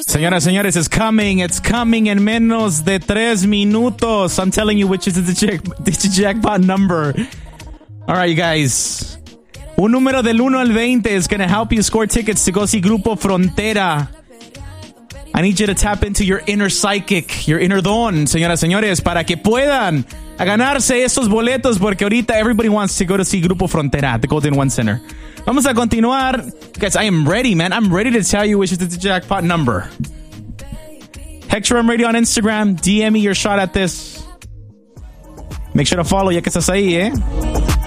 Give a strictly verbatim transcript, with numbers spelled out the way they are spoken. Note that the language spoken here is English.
Señoras, señores, it's coming. It's coming en menos de tres minutos. I'm telling you which is the, jack, the jackpot number. All right, you guys. Un número del uno al veinte is going to help you score tickets to go see Grupo Frontera. I need you to tap into your inner psychic, your inner don, señoras, señores, para que puedan a ganarse estos boletos, porque ahorita everybody wants to go to see Grupo Frontera at the Golden One Center. Vamos a continuar. Guys, I am ready, man. I'm ready to tell you which is the jackpot number. Hector M Radio on Instagram. D M me your shot at this. Make sure to follow, ya que estás ahí, eh?